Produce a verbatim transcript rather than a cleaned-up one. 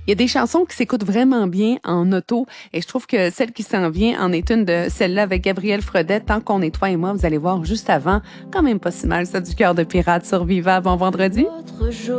Il y a des chansons qui s'écoutent vraiment bien en auto et je trouve que celle qui s'en vient en est une de celle-là avec Gabriel Fredette. Tant qu'on est toi et moi, vous allez voir juste avant. Quand même pas si mal, ça, du Cœur de pirate sur Viva. Bon vendredi.